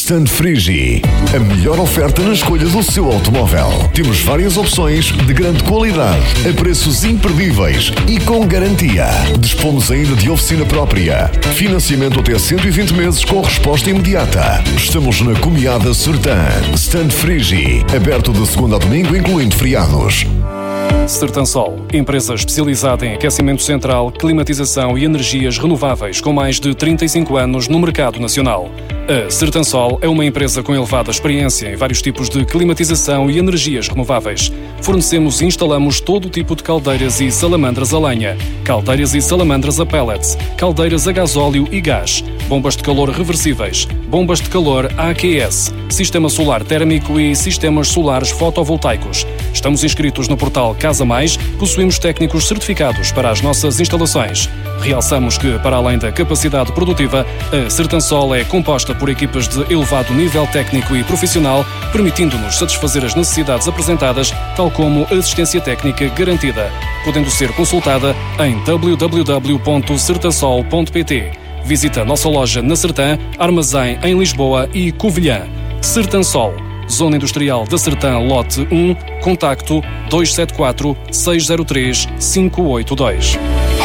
Stand Frigi, a melhor oferta na escolha do seu automóvel. Temos várias opções de grande qualidade, a preços imperdíveis e com garantia. Dispomos ainda de oficina própria. Financiamento até 120 meses com resposta imediata. Estamos na Comiada Sertã. Stand Frigi, aberto de segunda a domingo, incluindo feriados. Sertansol, empresa especializada em aquecimento central, climatização e energias renováveis com mais de 35 anos no mercado nacional. A Sertansol é uma empresa com elevada experiência em vários tipos de climatização e energias renováveis. Fornecemos e instalamos todo tipo de caldeiras e salamandras a lenha, caldeiras e salamandras a pellets, caldeiras a gasóleo e gás, bombas de calor reversíveis, bombas de calor AQS, sistema solar térmico e sistemas solares fotovoltaicos. Estamos inscritos no portal Casa Mais, possuímos técnicos certificados para as nossas instalações. Realçamos que, para além da capacidade produtiva, a Sertansol é composta por equipas de elevado nível técnico e profissional, permitindo-nos satisfazer as necessidades apresentadas, tal como assistência técnica garantida, podendo ser consultada em www.sertansol.pt. Visita a nossa loja na Sertã, armazém em Lisboa e Covilhã. Sertansol, Zona Industrial da Sertã, lote 1, contacto 274 603 582.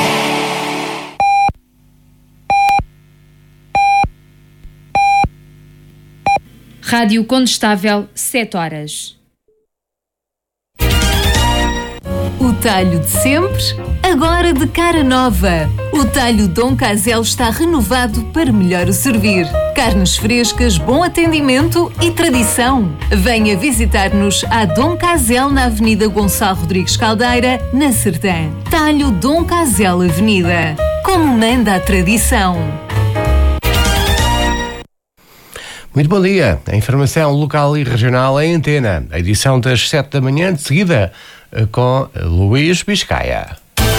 Rádio Condestável, 7 horas. O talho de sempre, agora de cara nova. O talho Dom Casel está renovado para melhor o servir. Carnes frescas, bom atendimento e tradição. Venha visitar-nos à Dom Casel na Avenida Gonçalo Rodrigues Caldeira, na Sertã. Talho Dom Casel Avenida. Como manda a tradição. Muito bom dia. A informação local e regional em antena. A edição das 7 da manhã, de seguida com Luís Biscaia.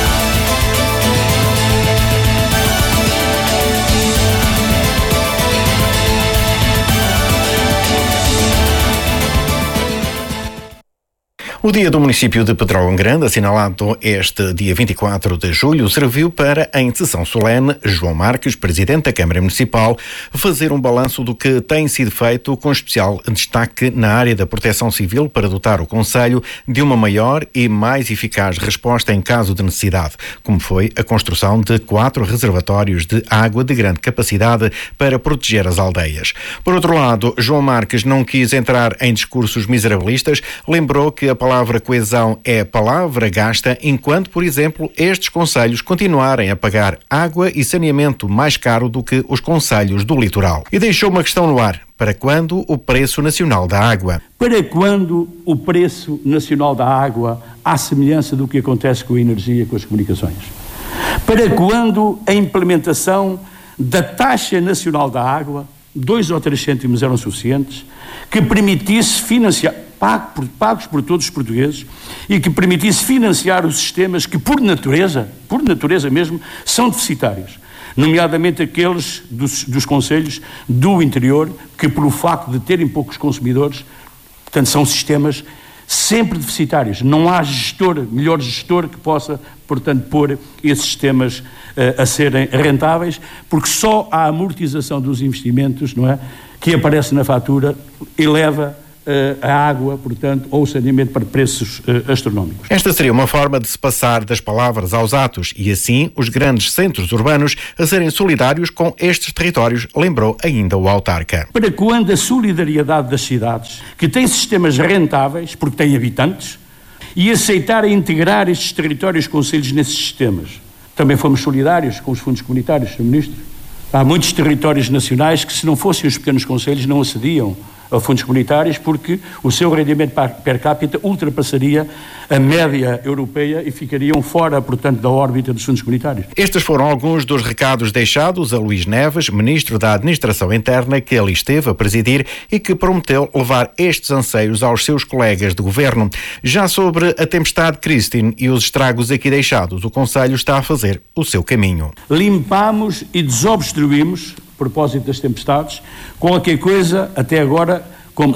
O dia do município de Pedrógão Grande, assinalado este dia 24 de julho, serviu para, em sessão solene, João Marques, presidente da Câmara Municipal, fazer um balanço do que tem sido feito, com especial destaque na área da proteção civil, para dotar o concelho de uma maior e mais eficaz resposta em caso de necessidade, como foi a construção de 4 reservatórios de água de grande capacidade para proteger as aldeias. Por outro lado, João Marques não quis entrar em discursos miserabilistas, lembrou que a palavra coesão é a palavra gasta enquanto, por exemplo, estes concelhos continuarem a pagar água e saneamento mais caro do que os concelhos do litoral. E deixou uma questão no ar. Para quando o preço nacional da água? Para quando o preço nacional da água, à semelhança do que acontece com a energia e com as comunicações? Para quando a implementação da taxa nacional da água, 2 ou 3 cêntimos eram suficientes, que permitisse financiar, pagos por todos os portugueses, e que permitisse financiar os sistemas que, por natureza mesmo, são deficitários, nomeadamente aqueles dos concelhos do interior, que, por o facto de terem poucos consumidores, portanto, são sistemas sempre deficitários. Não há melhor gestor que possa, portanto, pôr esses sistemas a serem rentáveis, porque só a amortização dos investimentos, não é, que aparece na fatura, eleva a água, portanto, ou o saneamento para preços astronómicos. Esta seria uma forma de se passar das palavras aos atos e, assim, os grandes centros urbanos a serem solidários com estes territórios, lembrou ainda o autarca. Para quando a solidariedade das cidades, que têm sistemas rentáveis, porque têm habitantes, e aceitar integrar estes territórios concelhos nesses sistemas. Também fomos solidários com os fundos comunitários, Sr. Ministro. Há muitos territórios nacionais que, se não fossem os pequenos concelhos, não acediam a fundos comunitários, porque o seu rendimento per capita ultrapassaria a média europeia e ficariam fora, portanto, da órbita dos fundos comunitários. Estes foram alguns dos recados deixados a Luís Neves, Ministro da Administração Interna, que ali esteve a presidir e que prometeu levar estes anseios aos seus colegas de governo. Já sobre a tempestade Christine e os estragos aqui deixados, o Conselho está a fazer o seu caminho. Limpámos e desobstruímos, a propósito das tempestades, qualquer coisa até agora como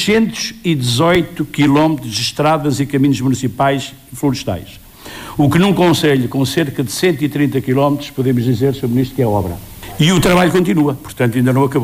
618 quilómetros de estradas e caminhos municipais e florestais. O que num concelho com cerca de 130 quilómetros, podemos dizer, Sr. Ministro, que é obra. E o trabalho continua, portanto ainda não acabou.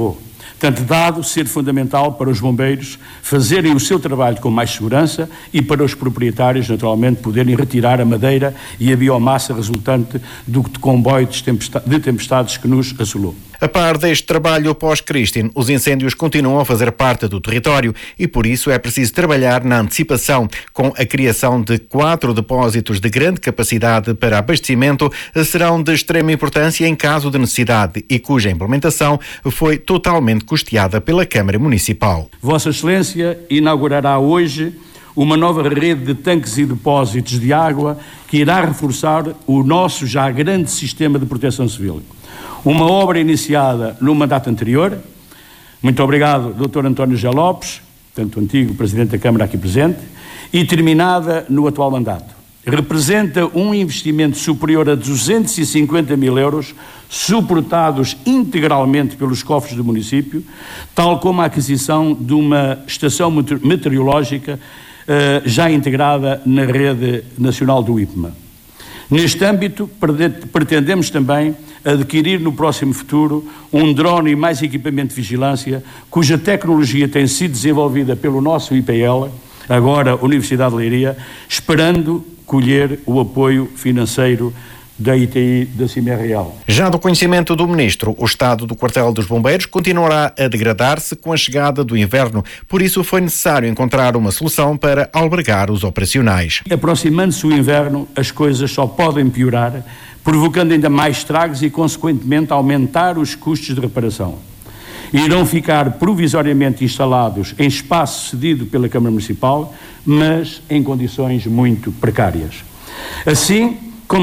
Tanto dado ser fundamental para os bombeiros fazerem o seu trabalho com mais segurança e para os proprietários, naturalmente, poderem retirar a madeira e a biomassa resultante do comboio de tempestades que nos assolou. A par deste trabalho pós-Christine, os incêndios continuam a fazer parte do território e, por isso, é preciso trabalhar na antecipação, com a criação de 4 depósitos de grande capacidade para abastecimento, serão de extrema importância em caso de necessidade e cuja implementação foi totalmente custeada pela Câmara Municipal. Vossa Excelência inaugurará hoje uma nova rede de tanques e depósitos de água que irá reforçar o nosso já grande sistema de proteção civil. Uma obra iniciada no mandato anterior. Muito obrigado, Dr. António José Lopes, tanto antigo Presidente da Câmara aqui presente, e terminada no atual mandato. Representa um investimento superior a 250 mil euros, suportados integralmente pelos cofres do município, tal como a aquisição de uma estação meteorológica já integrada na rede nacional do IPMA. Neste âmbito, pretendemos também adquirir no próximo futuro um drone e mais equipamento de vigilância, cuja tecnologia tem sido desenvolvida pelo nosso IPL, agora Universidade de Leiria, esperando colher o apoio financeiro da ITI da Cimeira Real. Já do conhecimento do Ministro, o estado do quartel dos bombeiros continuará a degradar-se com a chegada do inverno, por isso foi necessário encontrar uma solução para albergar os operacionais. Aproximando-se o inverno, as coisas só podem piorar, provocando ainda mais estragos e, consequentemente, aumentar os custos de reparação. Irão ficar provisoriamente instalados em espaço cedido pela Câmara Municipal, mas em condições muito precárias. Assim,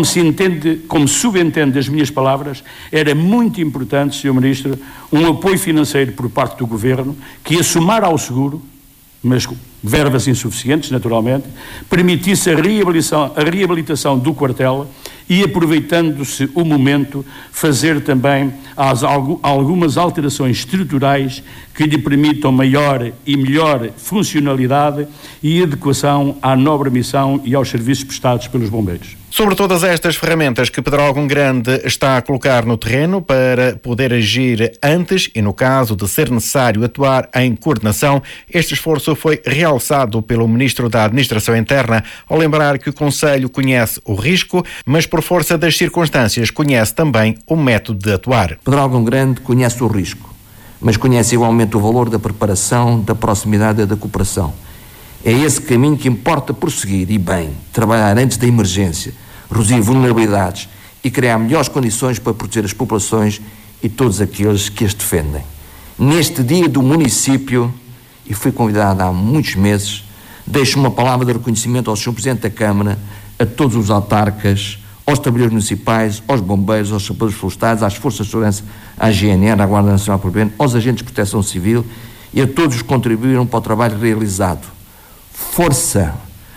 como subentende das minhas palavras, era muito importante, Sr. Ministro, um apoio financeiro por parte do Governo que, a somar ao seguro, mas com verbas insuficientes, naturalmente, permitisse a reabilitação do quartel e, aproveitando-se o momento, fazer também algumas alterações estruturais que lhe permitam maior e melhor funcionalidade e adequação à nobre missão e aos serviços prestados pelos bombeiros. Sobre todas estas ferramentas que Pedrógão Grande está a colocar no terreno para poder agir antes e, no caso de ser necessário atuar em coordenação, este esforço foi realçado pelo Ministro da Administração Interna ao lembrar que o Conselho conhece o risco, mas por força das circunstâncias conhece também o método de atuar. Pedrógão Grande conhece o risco, mas conhece igualmente o valor da preparação, da proximidade e da cooperação. É esse caminho que importa prosseguir e bem, trabalhar antes da emergência, reduzir vulnerabilidades e criar melhores condições para proteger as populações e todos aqueles que as defendem. Neste dia do município, e fui convidado há muitos meses, deixo uma palavra de reconhecimento ao Sr. Presidente da Câmara, a todos os autarcas, aos trabalhadores municipais, aos bombeiros, aos sapadores florestais, às forças de segurança, à GNR, à Guarda Nacional por Bem, aos agentes de proteção civil e a todos os que contribuíram para o trabalho realizado. Força,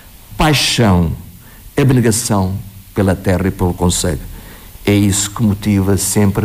paixão, abnegação pela terra e pelo Conselho. É isso que motiva sempre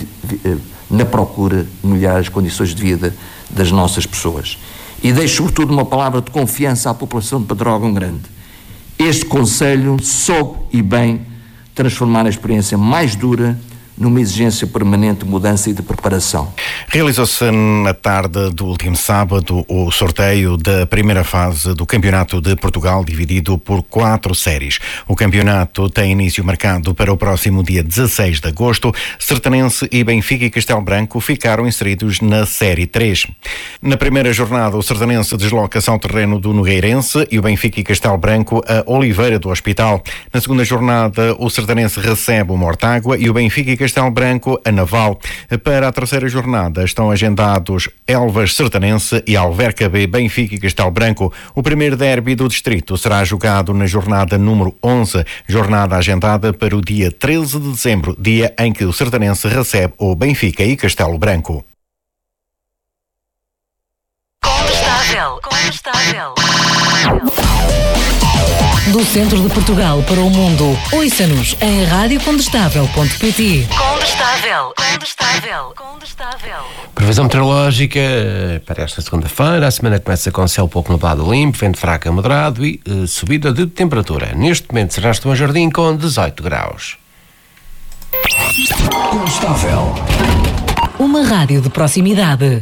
na procura de melhorar as condições de vida das nossas pessoas. E deixo sobretudo uma palavra de confiança à população de Pedrógão Grande. Este Conselho soube e bem transformar a experiência mais dura numa exigência permanente de mudança e de preparação. Realizou-se na tarde do último sábado o sorteio da primeira fase do Campeonato de Portugal, dividido por 4 séries. O campeonato tem início marcado para o próximo dia 16 de agosto. Sertanense e Benfica e Castelo Branco ficaram inseridos na Série 3. Na primeira jornada, o Sertanense desloca-se ao terreno do Nogueirense e o Benfica e Castelo Branco a Oliveira do Hospital. Na segunda jornada, o Sertanense recebe o Mortágua e o Benfica e Castelo Branco a Naval. Para a terceira jornada estão agendados Elvas Sertanense e Alverca B, Benfica e Castelo Branco. O primeiro derby do distrito será jogado na jornada número 11, jornada agendada para o dia 13 de dezembro, dia em que o Sertanense recebe o Benfica e Castelo Branco. Condestável. Do centro de Portugal para o mundo, ouça-nos em radiocondestável.pt. Condestável. Previsão meteorológica para esta segunda-feira. A semana começa com céu pouco nublado limpo, vento fraco a moderado e subida de temperatura. Neste momento será Estão Jardim com 18 graus. Condestável. uma rádio de proximidade.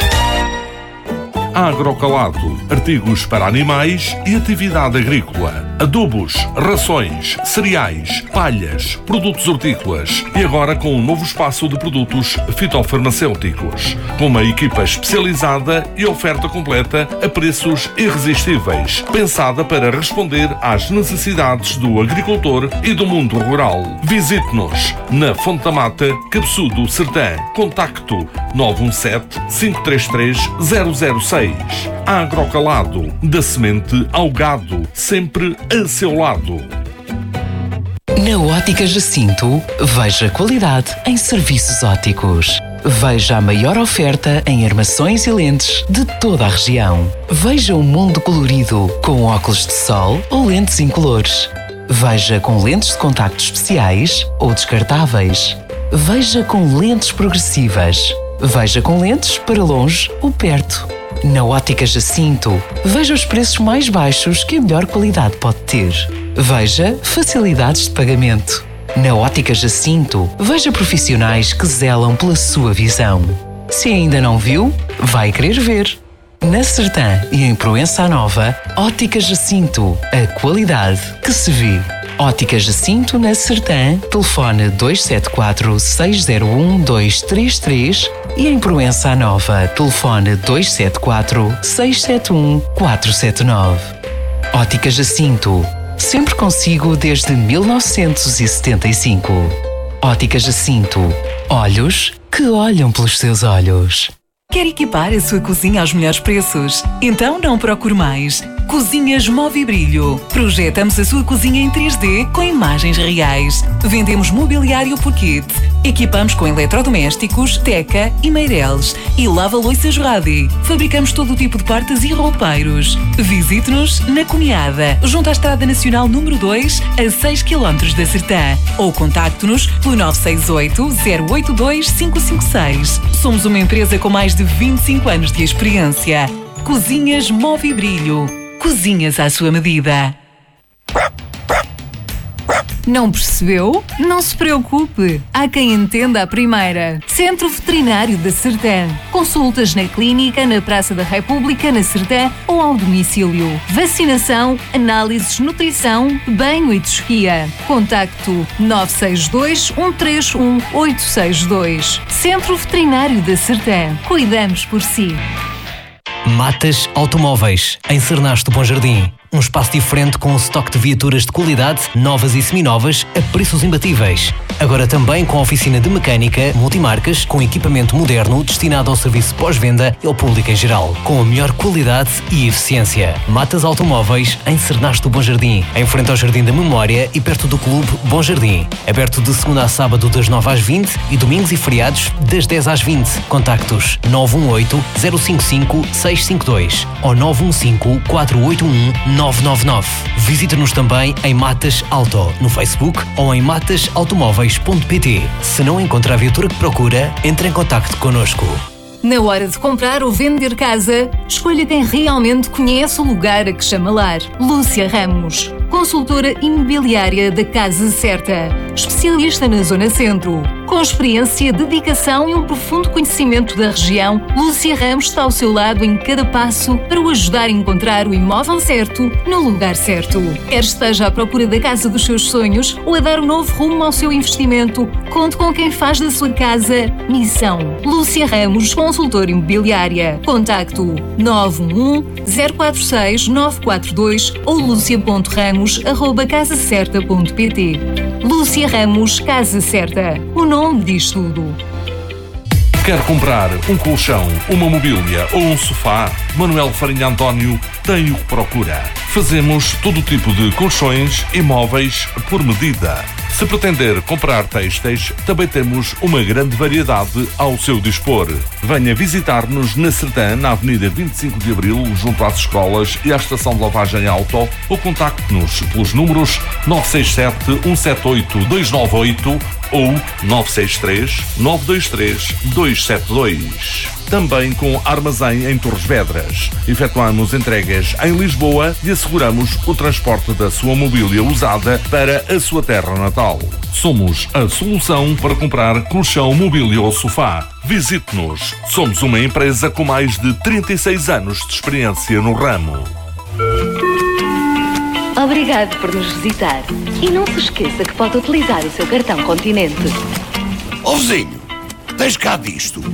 Agrocalado, artigos para animais e atividade agrícola, adubos, rações, cereais, palhas, produtos hortícolas e agora com um novo espaço de produtos fitofarmacêuticos, com uma equipa especializada e oferta completa a preços irresistíveis, pensada para responder às necessidades do agricultor e do mundo rural. Visite-nos na Fonte da Mata, Cabeçudo, Sertã. Contacto 917-533-006. Agrocalado, da semente ao gado, sempre a seu lado. Na Ótica Jacinto, veja qualidade em serviços ópticos. Veja a maior oferta em armações e lentes de toda a região. Veja o mundo colorido, com óculos de sol ou lentes incolores. Veja com lentes de contacto especiais ou descartáveis. Veja com lentes progressivas. Veja com lentes para longe ou perto. Na Ótica Jacinto, veja os preços mais baixos que a melhor qualidade pode ter. Veja facilidades de pagamento. Na Ótica Jacinto, veja profissionais que zelam pela sua visão. Se ainda não viu, vai querer ver. Na Sertã e em Proença Nova, Ótica Jacinto, a qualidade que se vê. Ótica Jacinto na Sertã, telefone 274-601-233 e em Proença Nova, telefone 274-671-479. Ótica Jacinto, sempre consigo desde 1975. Ótica Jacinto, olhos que olham pelos seus olhos. Quer equipar a sua cozinha aos melhores preços? Então não procure mais. Cozinhas Movibrilho. Projetamos a sua cozinha em 3D com imagens reais. Vendemos mobiliário por kit. Equipamos com eletrodomésticos, teca e meireles. E lava-loiças Radi. Fabricamos todo o tipo de portas e roupeiros. Visite-nos na Cunhada, junto à Estrada Nacional número 2, a 6 km da Sertã. Ou contacte-nos pelo 968-082-556. Somos uma empresa com mais de 25 anos de experiência. Cozinhas Movibrilho. Cozinhas à sua medida. Não percebeu? Não se preocupe. Há quem entenda a primeira. Centro Veterinário da Sertã. Consultas na clínica, na Praça da República, na Sertã ou ao domicílio. Vacinação, análises, nutrição, banho e tosquia. Contacto 962-131-862. Centro Veterinário da Sertã. Cuidamos por si. Matas Automóveis, em Cernasto Bom Jardim. Um espaço diferente com um estoque de viaturas de qualidade, novas e seminovas, a preços imbatíveis. Agora também com oficina de mecânica, multimarcas, com equipamento moderno destinado ao serviço pós-venda e ao público em geral, com a melhor qualidade e eficiência. Matas Automóveis, em Cernasto Bom Jardim, em frente ao Jardim da Memória e perto do Clube Bom Jardim. Aberto de segunda a sábado das 9 às 20 e domingos e feriados das 10 às 20. Contactos 918-055-652 ou 915-481-999. Visite-nos também em Matas Auto, no Facebook ou em matasautomóveis.pt. Se não encontra a viatura que procura, entre em contacto connosco. Na hora de comprar ou vender casa, escolha quem realmente conhece o lugar a que chama lar. Lúcia Ramos, consultora imobiliária da Casa Certa, especialista na Zona Centro. Com experiência, dedicação e um profundo conhecimento da região, Lúcia Ramos está ao seu lado em cada passo para o ajudar a encontrar o imóvel certo no lugar certo. Quer esteja à procura da casa dos seus sonhos ou a dar um novo rumo ao seu investimento, conte com quem faz da sua casa missão. Lúcia Ramos, consultora imobiliária. Contacto 911-046-942 ou lucia.ramos@casacerta.pt. Lúcia Ramos, Casa Certa. O nome diz tudo. Quer comprar um colchão, uma mobília ou um sofá? Manuel Farinha António tem o que procura. Fazemos todo tipo de colchões e móveis por medida. Se pretender comprar têxteis, também temos uma grande variedade ao seu dispor. Venha visitar-nos na Sertã, na Avenida 25 de Abril, junto às escolas e à estação de lavagem auto, ou contacte-nos pelos números 967-178-298 ou 963-923-272. também com armazém em Torres Vedras. Efetuamos entregas em Lisboa e asseguramos o transporte da sua mobília usada para a sua terra natal. Somos a solução para comprar colchão, mobília ou sofá. Visite-nos. Somos uma empresa com mais de 36 anos de experiência no ramo. Obrigado por nos visitar. E não se esqueça que pode utilizar o seu cartão Continente. Ó vizinho, tens cá disto?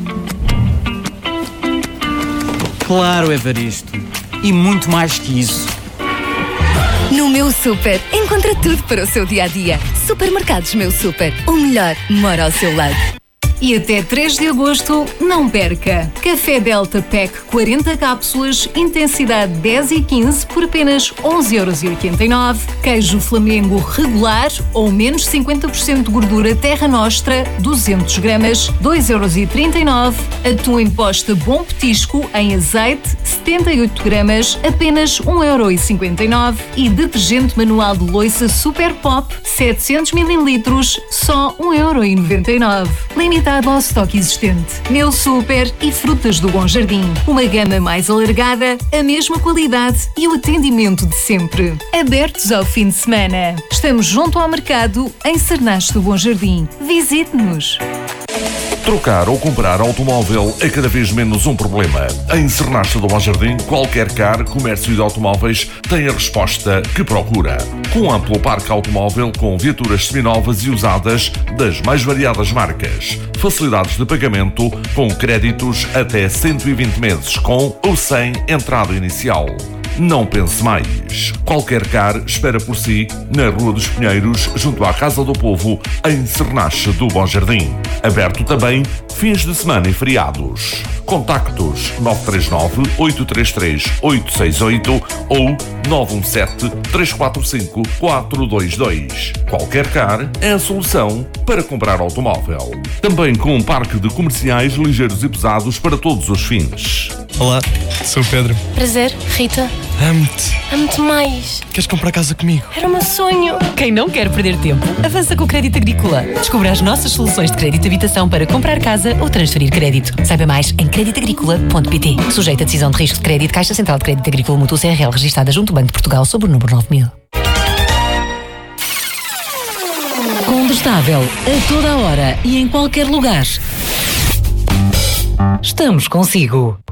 Claro, Evaristo. E muito mais que isso. No Meu Super, encontra tudo para o seu dia-a-dia. Supermercados Meu Super. O melhor mora ao seu lado. E até 3 de agosto, não perca! Café Delta Pack 40 cápsulas, intensidade 10 e 15 por apenas 11,89€. Queijo Flamengo regular ou menos 50% de gordura Terra Nostra, 200 gramas, 2,39€. Atum em posta Bom Petisco em azeite, 78 gramas, apenas 1,59€. E detergente manual de louça Super Pop, 700 ml, só 1,99€. Limitado ao estoque existente. Meu Super e Frutas do Bom Jardim. Uma gama mais alargada, a mesma qualidade e o atendimento de sempre. Abertos ao fim de semana. Estamos junto ao mercado, em Cernache do Bom Jardim. Visite-nos. Trocar ou comprar automóvel é cada vez menos um problema. Em Cernache do Bom Jardim, qualquer car, comércio de automóveis tem a resposta que procura. Com um amplo parque automóvel com viaturas seminovas e usadas das mais variadas marcas. Facilidades de pagamento com créditos até 120 meses com ou sem entrada inicial. Não pense mais. Qualquer car espera por si na Rua dos Pinheiros, junto à Casa do Povo, em Cernache do Bom Jardim. Aberto também fins de semana e feriados. Contactos 939-833-868 ou 917-345-422. Qualquer car é a solução para comprar automóvel. Também com um parque de comerciais ligeiros e pesados para todos os fins. Olá, sou o Pedro. Prazer, Rita. Amo-te. Amo-te mais. Queres comprar casa comigo? Era o meu sonho. Quem não quer perder tempo, avança com o Crédito Agrícola. Descubra as nossas soluções de crédito de habitação para comprar casa ou transferir crédito. Saiba mais em creditagricola.pt. Sujeita a decisão de risco de crédito, Caixa Central de Crédito Agrícola Mútuo CRL, registada junto ao Banco de Portugal sob o número 9000. Condestável, a toda a hora e em qualquer lugar. Estamos consigo.